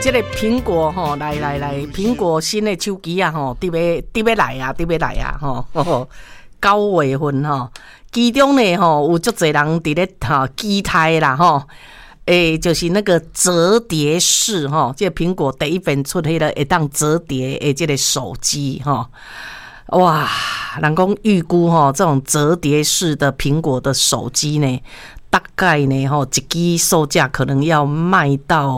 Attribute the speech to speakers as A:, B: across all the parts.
A: 这个苹果吼，来，苹果新的手机啊吼，得要来啊吼，9月份吼，其中呢吼有足侪人伫咧期待啦吼，就是那个折叠式吼，这个苹果第一份出迄个会当折叠的这个手机吼，哇，人讲预估吼，这种折叠式的苹果的手机呢。大概呢，一支售价可能要卖到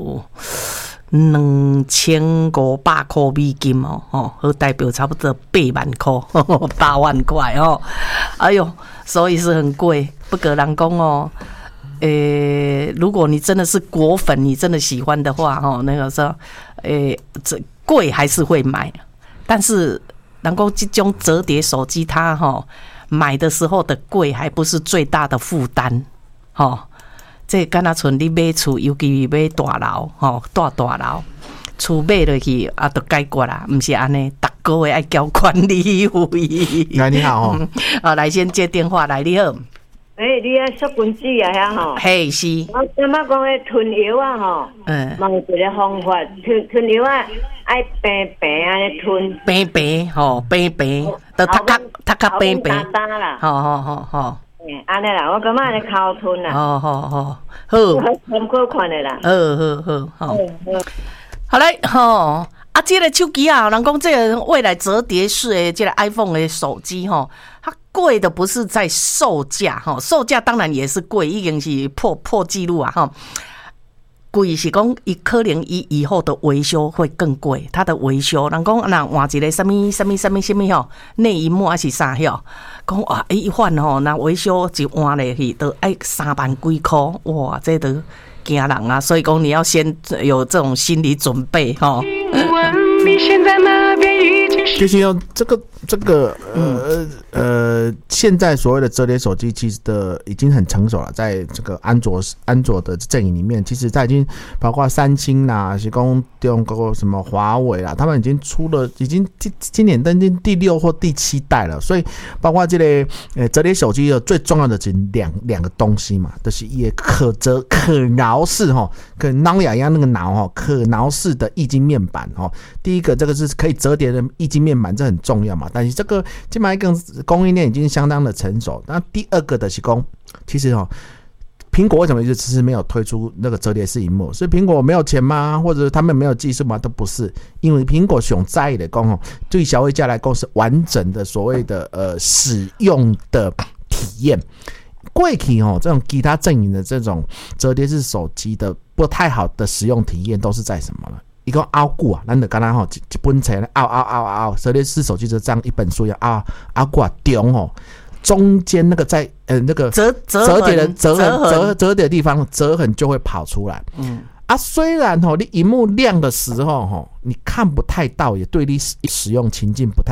A: 2500块美金哦，代表差不多8万块，8万块哦，哎呦，所以是很贵。不过人讲哦，如果你真的是果粉，你真的喜欢的话哦，那个时候，这贵还是会买，但是人讲这种折叠手机它买的时候的贵还不是最大的负担，这敢若像你买厝，尤其买大楼，大楼，厝买落去啊，就解决啦，不是安尼，逐个月爱交管理费。
B: 来，你好
A: 来先接电话，来你好。
C: 你啊，缩棍子啊，遐吼。
A: 嘿，是。
C: 我感觉讲迄吞药啊，吼，嘛有一个方法，吞药啊，爱平平安尼吞。
A: 平，就读较平。
C: 打啦。
A: 好。
C: 安尼啦，我感觉安尼靠吞啦。
A: 好。
C: 参考看的啦。
A: 好。好嘞，这个手机啊，人讲这个未来折叠式的这个 iPhone 的手机它贵的不是在售价售价当然也是贵，已经是破纪录啊贵是讲伊可能以后的维修会更贵，它的维修人讲那换一个什么内萤幕还是啥讲哇一换那维修一换咧去都要3万几块，哇这都惊人啊，所以讲你要先有这种心理准备
D: 你现在那边已经是
B: 就是用这个现在所谓的折叠手机其实已经很成熟了，在这个安卓的阵营里面，其实它已经包括三星啦，是讲用个什么华为啦，他们已经出了，已经今年登进第6或第7代了，所以包括这个折叠手机的最重要的是两个东西嘛，就是一个可挠式跟挠牙一样那个挠可挠式的液晶面板第一个这个是可以折叠的液晶面板，这很重要嘛，但是这个现在跟供应链已经相当的成熟。那第二个的是说，其实苹果为什么一直迟迟没有推出那个折叠式萤幕？是苹果没有钱吗？或者他们没有技术吗？都不是，因为苹果想在意的讲对消费者来讲是完整的所谓的使用的体验。过去这种其他阵营的这种折叠式手机的不太好的使用体验都是在什么呢？一个拗固啊，咱就刚刚一本册拗，折叠式手机就这样一本书一样拗固啊中间那个在那个折叠的地方折痕就会跑出来。虽然你萤幕亮的时候你看不太到，也对你使用情境不太